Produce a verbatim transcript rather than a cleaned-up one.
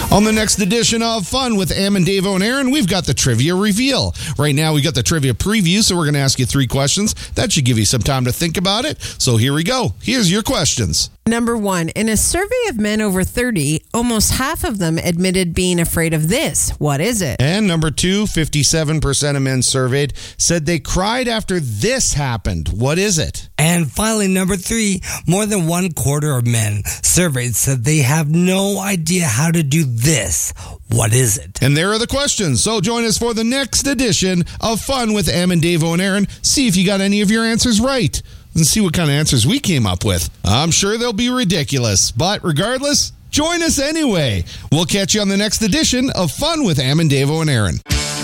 On the next edition of Fun with Am and Davo and Aaron, we've got the trivia reveal. Right now, we got the trivia preview, so we're going to ask you three questions. That should give you some time to think about it. So here we go. Here's your questions. Number one, in a survey of men over thirty, almost half of them admitted being afraid of this. What is it? And number two, fifty-seven percent of men surveyed said they cried after this happened. What is it? And finally, number three, more than one quarter of men surveyed said they have no idea how to do this. What is it? And there are the questions. So join us for the next edition of Fun with Am and Davo and Aaron. See if you got any of your answers right and see what kind of answers we came up with. I'm sure they'll be ridiculous, but regardless, join us anyway. We'll catch you on the next edition of Fun with Am and Davo and Aaron.